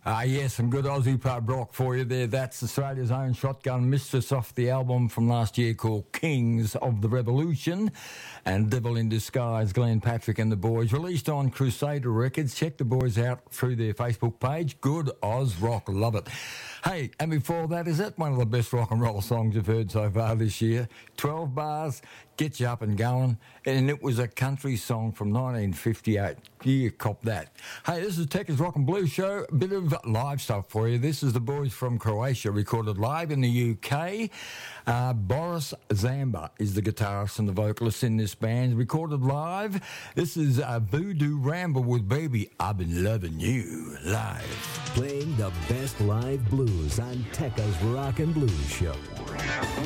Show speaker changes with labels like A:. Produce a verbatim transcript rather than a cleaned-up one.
A: Ah, yes, some good Aussie pub rock for you there. That's Australia's own Shotgun Mistress off the album from last year called Kings of the Revolution. And Devil in Disguise, Glenn Patrick and the Boys, released on Crusader Records. Check the boys out through their Facebook page. Good Oz rock, love it. Hey, and before that, is that one of the best rock and roll songs you've heard so far this year? twelve bars, get you up and going. And it was a country song from nineteen fifty-eight. You cop that. Hey, this is Tech's Rock and Blues Show. A bit of live stuff for you. This is the boys from Croatia, recorded live in the U K. Uh, Boris Zamba is the guitarist and the vocalist in this band, recorded live. This is uh, Voodoo Ramble with Baby, I've Been Loving You, live.
B: Playing the best live blues on Tekka's Rock and Blues Show.